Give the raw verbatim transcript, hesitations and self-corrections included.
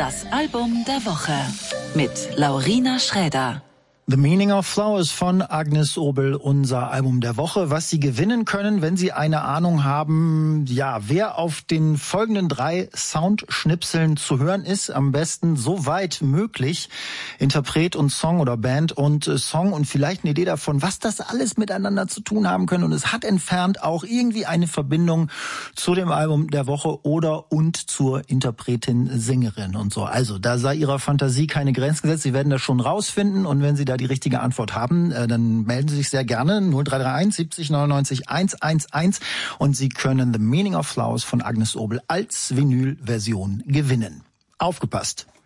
Das Album der Woche mit Laurina Schräder. The Meaning of Flowers von Agnes Obel, unser Album der Woche. Was Sie gewinnen können, wenn Sie eine Ahnung haben, ja, wer auf den folgenden drei Soundschnipseln zu hören ist, am besten so weit möglich. Interpret und Song oder Band und Song und vielleicht eine Idee davon, was das alles miteinander zu tun haben können. Und es hat entfernt auch irgendwie eine Verbindung zu dem Album der Woche oder und zur Interpretin, Sängerin und so. Also, da sei Ihrer Fantasie keine Grenzen gesetzt. Sie werden das schon rausfinden und wenn Sie da die richtige Antwort haben, dann melden Sie sich sehr gerne null drei drei eins siebzig neunundneunzig hunderteins und Sie können The Meaning of Flowers von Agnes Obel als Vinylversion gewinnen. Aufgepasst!